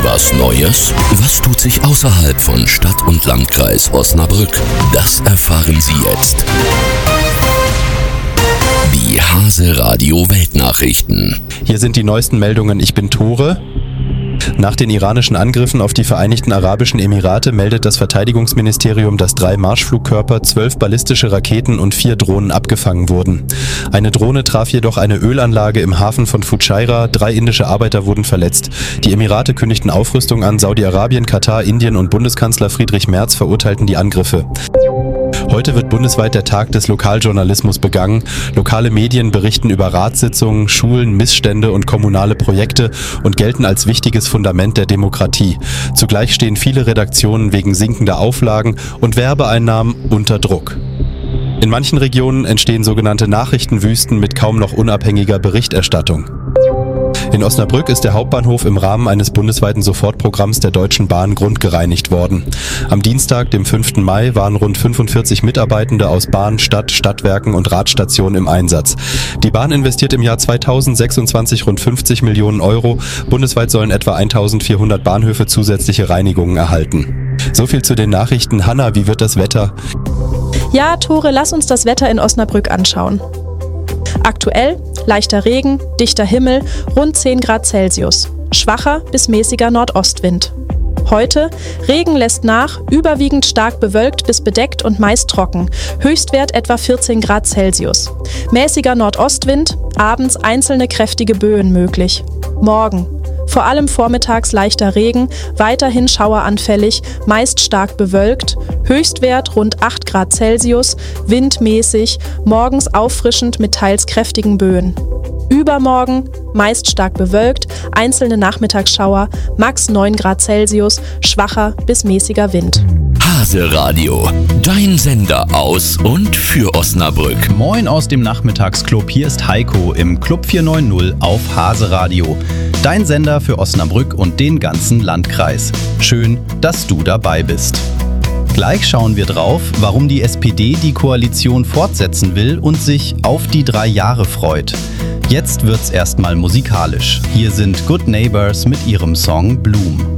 Was Neues? Was tut sich außerhalb von Stadt und Landkreis Osnabrück? Das erfahren Sie jetzt. Die Hase Radio Weltnachrichten. Hier sind die neuesten Meldungen. Ich bin Tore. Nach den iranischen Angriffen auf die Vereinigten Arabischen Emirate meldet das Verteidigungsministerium, dass 3 Marschflugkörper, 12 ballistische Raketen und 4 Drohnen abgefangen wurden. Eine Drohne traf jedoch eine Ölanlage im Hafen von Fujairah. 3 indische Arbeiter wurden verletzt. Die Emirate kündigten Aufrüstung an. Saudi-Arabien, Katar, Indien und Bundeskanzler Friedrich Merz verurteilten die Angriffe. Heute wird bundesweit der Tag des Lokaljournalismus begangen. Lokale Medien berichten über Ratssitzungen, Schulen, Missstände und kommunale Projekte und gelten als wichtiges Fundament der Demokratie. Zugleich stehen viele Redaktionen wegen sinkender Auflagen und Werbeeinnahmen unter Druck. In manchen Regionen entstehen sogenannte Nachrichtenwüsten mit kaum noch unabhängiger Berichterstattung. In Osnabrück ist der Hauptbahnhof im Rahmen eines bundesweiten Sofortprogramms der Deutschen Bahn grundgereinigt worden. Am Dienstag, dem 5. Mai, waren rund 45 Mitarbeitende aus Bahn, Stadt, Stadtwerken und Radstationen im Einsatz. Die Bahn investiert im Jahr 2026 rund 50 Millionen Euro. Bundesweit sollen etwa 1400 Bahnhöfe zusätzliche Reinigungen erhalten. So viel zu den Nachrichten. Hanna, wie wird das Wetter? Ja, Tore, lass uns das Wetter in Osnabrück anschauen. Aktuell leichter Regen, dichter Himmel, rund 10 Grad Celsius. Schwacher bis mäßiger Nordostwind. Heute, Regen lässt nach, überwiegend stark bewölkt bis bedeckt und meist trocken. Höchstwert etwa 14 Grad Celsius. Mäßiger Nordostwind, abends einzelne kräftige Böen möglich. Morgen. Vor allem vormittags leichter Regen, weiterhin schaueranfällig, meist stark bewölkt, Höchstwert rund 8 Grad Celsius, windmäßig, morgens auffrischend mit teils kräftigen Böen. Übermorgen meist stark bewölkt, einzelne Nachmittagsschauer, max 9 Grad Celsius, schwacher bis mäßiger Wind. Hase Radio, dein Sender aus und für Osnabrück. Moin aus dem Nachmittagsclub, hier ist Heiko im Club 490 auf Hase Radio. Dein Sender für Osnabrück und den ganzen Landkreis. Schön, dass du dabei bist. Gleich schauen wir drauf, warum die SPD die Koalition fortsetzen will und sich auf die 3 Jahre freut. Jetzt wird's erstmal musikalisch. Hier sind Good Neighbors mit ihrem Song Bloom.